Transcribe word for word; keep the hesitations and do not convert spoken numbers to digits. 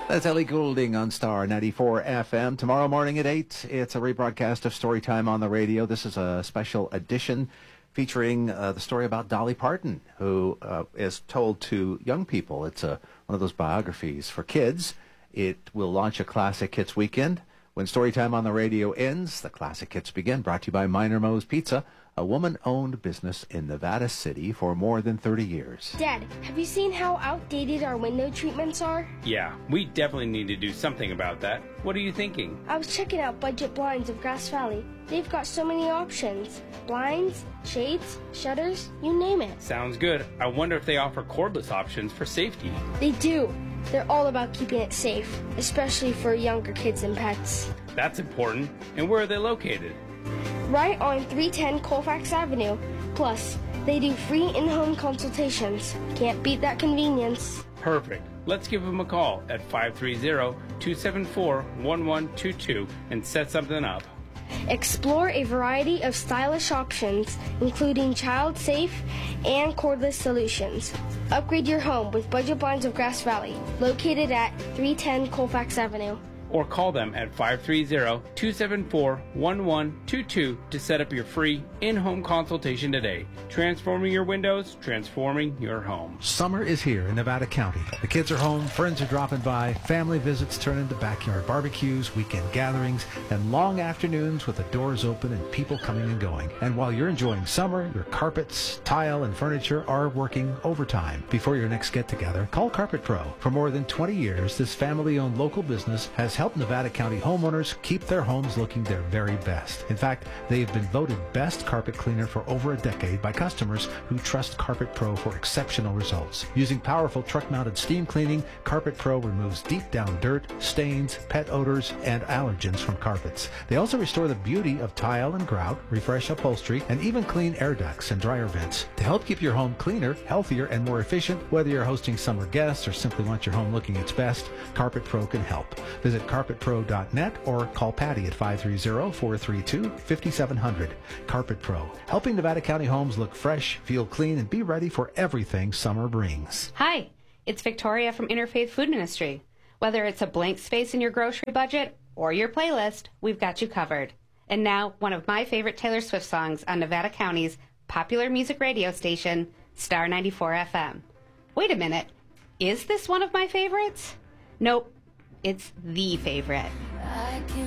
That's Ellie Goulding on Star ninety-four F M. Tomorrow morning at eight, it's a rebroadcast of Storytime on the radio. This is a special edition featuring uh, the story about Dolly Parton, who uh, is told to young people. It's a, one of those biographies for kids. It will launch a Classic Hits weekend. When Storytime on the radio ends, the Classic Hits begin. Brought to you by Minor Moe's Pizza, a woman-owned business in Nevada City for more than thirty years. Dad, have you seen how outdated our window treatments are? Yeah, we definitely need to do something about that. What are you thinking? I was checking out Budget Blinds of Grass Valley. They've got so many options. Blinds, shades, shutters, you name it. Sounds good. I wonder if they offer cordless options for safety. They do. They're all about keeping it safe, especially for younger kids and pets. That's important. And where are they located? Right on three ten Colfax Avenue. Plus, they do free in-home consultations. Can't beat that convenience. Perfect. Let's give them a call at five three zero, two seven four, one one two two and set something up. Explore a variety of stylish options, including child-safe and cordless solutions. Upgrade your home with Budget Blinds of Grass Valley, located at three ten Colfax Avenue. Or call them at five three zero, two seven four, one one two two to set up your free in-home consultation today. Transforming your windows, transforming your home. Summer is here in Nevada County. The kids are home, friends are dropping by, family visits turn into backyard barbecues, weekend gatherings, and long afternoons with the doors open and people coming and going. And while you're enjoying summer, your carpets, tile, and furniture are working overtime. Before your next get-together, call Carpet Pro. For more than twenty years, this family-owned local business has helped Nevada County homeowners keep their homes looking their very best. In fact, they have been voted best carpet cleaner for over a decade by customers who trust Carpet Pro for exceptional results. Using powerful truck-mounted steam cleaning, Carpet Pro removes deep-down dirt, stains, pet odors, and allergens from carpets. They also restore the beauty of tile and grout, refresh upholstery, and even clean air ducts and dryer vents. To help keep your home cleaner, healthier, and more efficient, whether you're hosting summer guests or simply want your home looking its best, Carpet Pro can help. Visit carpet pro dot net or call Patty at five three zero, four three two, five seven zero zero. Carpet Pro, helping Nevada County homes look fresh, feel clean, and be ready for everything summer brings. Hi, it's Victoria from Interfaith Food Ministry. Whether it's a blank space in your grocery budget or your playlist, we've got you covered. And now, one of my favorite Taylor Swift songs on Nevada County's popular music radio station, Star ninety-four F M. Wait a minute, is this one of my favorites? Nope. It's the favorite.